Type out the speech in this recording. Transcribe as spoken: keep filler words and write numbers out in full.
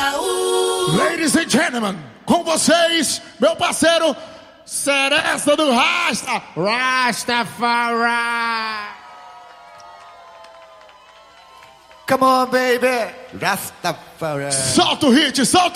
Jaú. Ladies and gentlemen, com vocês, meu parceiro Seresta do Rasta, Rastafari. Come on, baby. Rastafari. Solta o hit, solta.